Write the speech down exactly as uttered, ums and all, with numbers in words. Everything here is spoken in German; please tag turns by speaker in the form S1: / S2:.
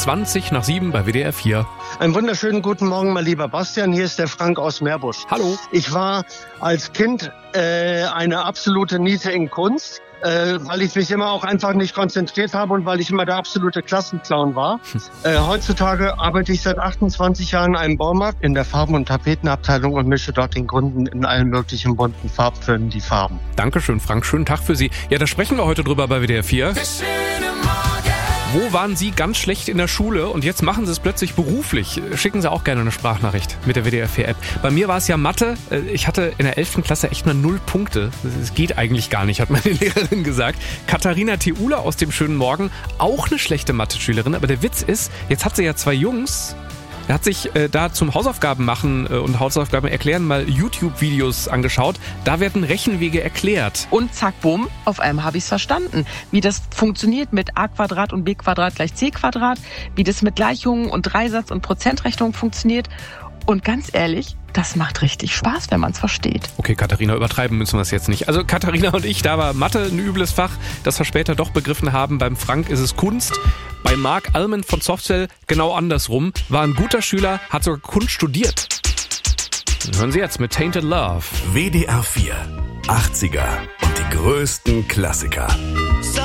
S1: zwanzig nach sieben bei W D R vier.
S2: Einen wunderschönen guten Morgen, mein lieber Bastian. Hier ist der Frank aus Meerbusch.
S1: Hallo.
S2: Ich war als Kind äh, eine absolute Niete in Kunst, äh, weil ich mich immer auch einfach nicht konzentriert habe und weil ich immer der absolute Klassenclown war. Äh, heutzutage arbeite ich seit achtundzwanzig Jahren in einem Baumarkt in der Farben- und Tapetenabteilung und mische dort den Kunden in allen möglichen bunten Farbtönen die Farben.
S1: Dankeschön, Frank. Schönen Tag für Sie. Ja, da sprechen wir heute drüber bei W D R vier. Wo waren Sie ganz schlecht in der Schule und jetzt machen Sie es plötzlich beruflich? Schicken Sie auch gerne eine Sprachnachricht mit der W D R vier App. Bei mir war es ja Mathe. Ich hatte in der elften Klasse echt mal null Punkte. Das geht eigentlich gar nicht, hat meine Lehrerin gesagt. Katharina Theula aus dem schönen Morgen, auch eine schlechte Mathe-Schülerin. Aber der Witz ist, jetzt hat sie ja zwei Jungs. Er hat sich äh, da zum Hausaufgaben machen äh, und Hausaufgaben erklären mal YouTube-Videos angeschaut. Da werden Rechenwege erklärt.
S3: Und zack, bumm, auf einmal habe ich es verstanden. Wie das funktioniert mit a Quadrat und b Quadrat gleich c Quadrat, wie das mit Gleichungen und Dreisatz und Prozentrechnung funktioniert. Und ganz ehrlich, das macht richtig Spaß, wenn man es versteht.
S1: Okay, Katharina, übertreiben müssen wir es jetzt nicht. Also Katharina und ich, da war Mathe ein übles Fach, das wir später doch begriffen haben. Beim Frank ist es Kunst. Bei Marc Almond von Softcell genau andersrum. War ein guter Schüler, hat sogar Kunst studiert. Hören Sie jetzt mit Tainted Love.
S4: W D R vier, achtziger und die größten Klassiker.